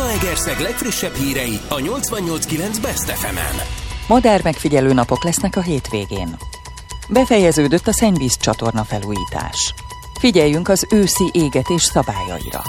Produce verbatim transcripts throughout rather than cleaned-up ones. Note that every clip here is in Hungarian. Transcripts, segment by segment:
Zalaegerszeg legfrissebb hírei a nyolcvannyolc kilenc Best ef emen. Madár megfigyelő napok lesznek a hétvégén. Befejeződött a szennyvíz csatorna felújítás. Figyeljünk az őszi égetés szabályaira.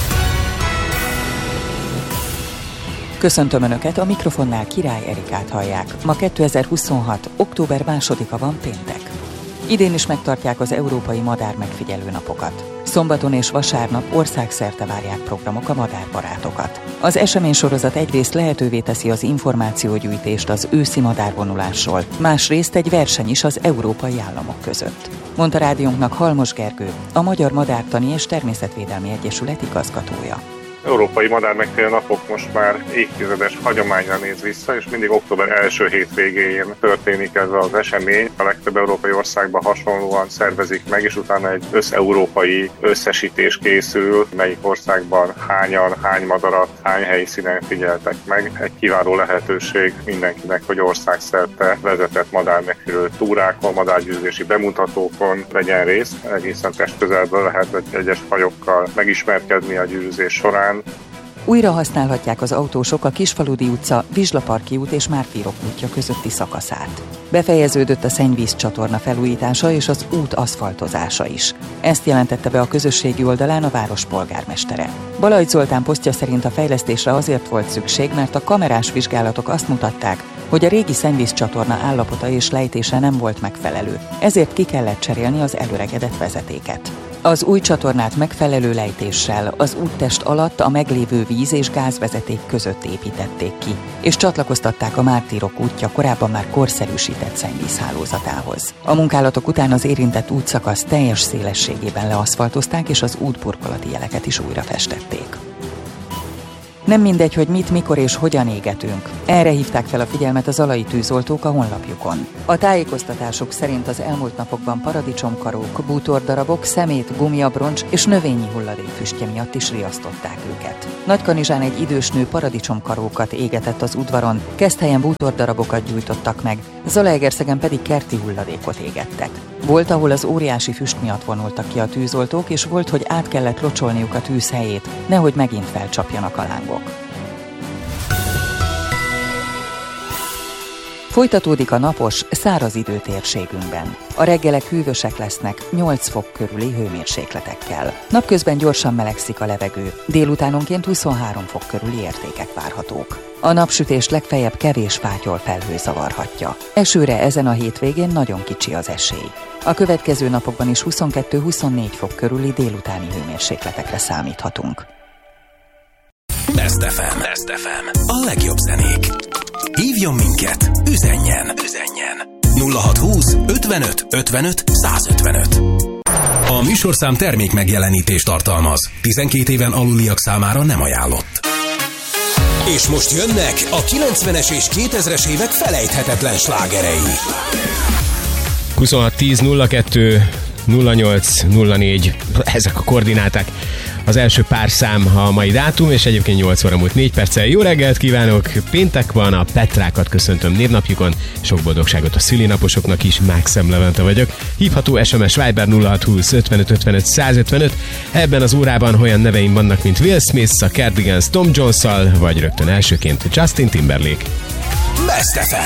Köszöntöm Önöket, a mikrofonnál Király Erikát hallják. Ma kétezer-huszonhat. október másodika van, péntek. Idén is megtartják az Európai Madár Megfigyelő Napokat. Szombaton és vasárnap országszerte várják programok a madárbarátokat. Az eseménysorozat egyrészt lehetővé teszi az információgyűjtést az őszi madárvonulásról, másrészt egy verseny is az európai államok között. Mondta rádiónknak Halmos Gergő, a Magyar Madártani és Természetvédelmi Egyesület igazgatója. Európai Madár Megfigyelő Napok most már évtizedes hagyományra néz vissza, és mindig október első hétvégéjén történik ez az esemény. A legtöbb európai országban hasonlóan szervezik meg, és utána egy összeurópai összesítés készül, melyik országban hányan, hány madarat, hány helyszínen figyeltek meg. Egy kiváló lehetőség mindenkinek, hogy országszerte vezetett madármegfigyelő túrákon, madárgyűjtési bemutatókon vegyen részt. Egészen testközelből lehet egyes fajokkal megismerkedni a gyűjtés során. Újra használhatják az autósok a Kisfaludy utca, Vizslaparki út és Mártírok útja közötti szakaszát. Befejeződött a szennyvíz csatorna felújítása és az út aszfaltozása is. Ezt jelentette be a közösségi oldalán a város polgármestere. Balajt Zoltán posztja szerint a fejlesztésre azért volt szükség, mert a kamerás vizsgálatok azt mutatták, hogy a régi szennyvíz csatorna állapota és lejtése nem volt megfelelő, ezért ki kellett cserélni az előregedett vezetéket. Az új csatornát megfelelő lejtéssel az úttest alatt a meglévő víz- és gázvezeték között építették ki, és csatlakoztatták a Mártírok útja korábban már korszerűsített szennyvízhálózatához. A munkálatok után az érintett útszakasz teljes szélességében leaszfaltozták, és az útburkolati jeleket is újra festették. Nem mindegy, hogy mit, mikor és hogyan égetünk. Erre hívták fel a figyelmet a zalai tűzoltók a honlapjukon. A tájékoztatások szerint az elmúlt napokban paradicsomkarók, bútordarabok, szemét, gumiabroncs és növényi hulladék füstje miatt is riasztották őket. Nagykanizsán egy idős nő paradicsomkarókat égetett az udvaron, Keszthelyen bútordarabokat gyújtottak meg, Zalaegerszegen pedig kerti hulladékot égettek. Volt, ahol az óriási füst miatt vonultak ki a tűzoltók, és volt, hogy át kellett locsolniuk a tűz helyét, nehogy megint felcsapjanak a lángok. Folytatódik a napos, száraz idő térségünkben. A reggelek hűvösek lesznek, nyolc fok körüli hőmérsékletekkel. Napközben gyorsan melegszik a levegő, délutánonként huszonhárom fok körüli értékek várhatók. A napsütést legfeljebb kevés fátyol felhő zavarhatja. Esőre ezen a hétvégén nagyon kicsi az esély. A következő napokban is huszonkettő-huszonnégy fok körüli délutáni hőmérsékletekre számíthatunk. Best ef em. Best ef em. A legjobb zenék. Hívjon minket, üzenjen, üzenjen. nulla hatszázhúsz ötvenöt ötvenöt százötvenöt. A műsorszám termék megjelenítést tartalmaz. tizenkét éven aluliak számára nem ajánlott. És most jönnek a kilencvenes és kétezres évek felejthetetlen slágerei. huszonhat tíz nulla kettő nulla nyolc nulla négy, ezek a koordináták. Az első pár szám a mai dátum, és egyébként nyolc óra múlt négy perccel. Jó reggelt kívánok! Péntek van, a Petrákat köszöntöm névnapjukon. Sok boldogságot a szülinaposoknak is, Mákszem Levente vagyok. Hívható es em es Viber nulla hatszázhúsz ötvenöt ötvenöt százötvenöt. Ebben az órában olyan neveim vannak, mint Will Smith, a Cardigans Tom Jones-szal, vagy rögtön elsőként Justin Timberlake. Best ef em.